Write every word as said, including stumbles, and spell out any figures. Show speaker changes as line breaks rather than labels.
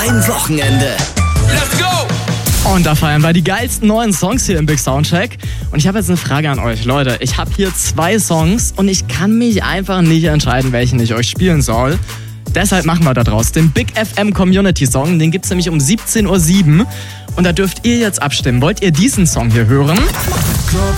Dein Wochenende.
Let's go!
Und da feiern wir die geilsten neuen Songs hier im Big Soundcheck. Und ich habe jetzt eine Frage an euch. Leute, ich habe hier zwei Songs und ich kann mich einfach nicht entscheiden, welchen ich euch spielen soll. Deshalb machen wir da draus den Big F M Community Song. Den gibt's nämlich um siebzehn Uhr sieben. Und da dürft ihr jetzt abstimmen. Wollt ihr diesen Song hier hören?
Top